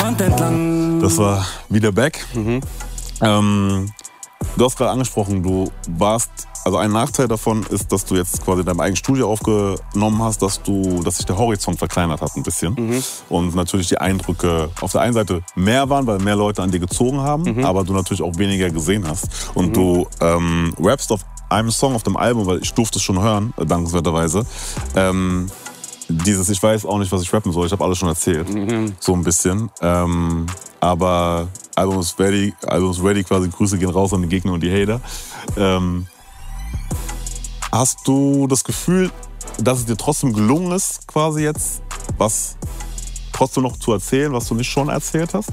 Front entlang. Das war wieder Back. Du hast gerade angesprochen, du warst, also ein Nachteil davon ist, dass du jetzt quasi in deinem eigenen Studio aufgenommen hast, dass sich der Horizont verkleinert hat ein bisschen. Und natürlich die Eindrücke auf der einen Seite mehr waren, weil mehr Leute an dir gezogen haben, aber du natürlich auch weniger gesehen hast. Und du rappst auf einem Song auf dem Album, weil ich durfte es schon hören, dankenswerterweise, ich weiß auch nicht, was ich rappen soll, ich habe alles schon erzählt, so ein bisschen. Aber Album ist ready, quasi Grüße gehen raus an die Gegner und die Hater. Hast du das Gefühl, dass es dir trotzdem gelungen ist, quasi jetzt, was trotzdem noch zu erzählen, was du nicht schon erzählt hast?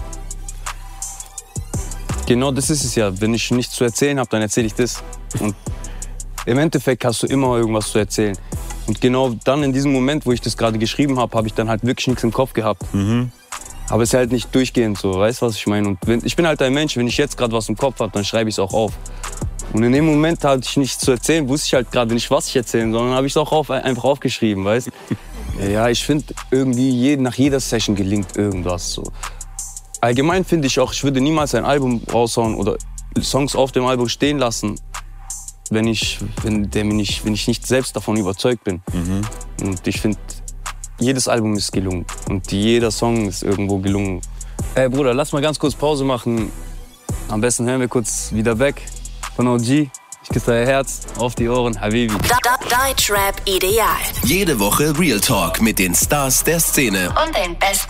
Genau das ist es ja. Wenn ich nichts zu erzählen habe, dann erzähle ich das. Und im Endeffekt hast du immer irgendwas zu erzählen. Und genau dann in diesem Moment, wo ich das gerade geschrieben habe, habe ich dann halt wirklich nichts im Kopf gehabt. Aber es ist halt nicht durchgehend so, weißt du, was ich meine? Und ich bin halt ein Mensch, wenn ich jetzt gerade was im Kopf habe, dann schreibe ich es auch auf. Und in dem Moment hatte ich nichts zu erzählen, wusste ich halt gerade nicht, was ich erzählen soll, sondern habe ich es auch einfach aufgeschrieben, weißt du? Ja, ich finde irgendwie, nach jeder Session gelingt irgendwas so. Allgemein finde ich auch, ich würde niemals ein Album raushauen oder Songs auf dem Album stehen lassen, wenn ich nicht selbst davon überzeugt bin. Und ich finde, jedes Album ist gelungen und jeder Song ist irgendwo gelungen. Ey Bruder, lass mal ganz kurz Pause machen. Am besten hören wir kurz wieder Back von OG. Ich küsse dein Herz auf die Ohren, Habibi. Deutschrap ideal. Jede Woche Real Talk mit den Stars der Szene Und den besten